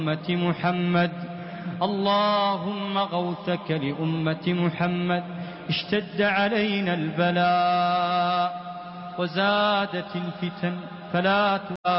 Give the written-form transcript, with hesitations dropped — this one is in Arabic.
أمة محمد. اللهم غوثك لأمة محمد. اشتد علينا البلاء وزادت الفتن فلا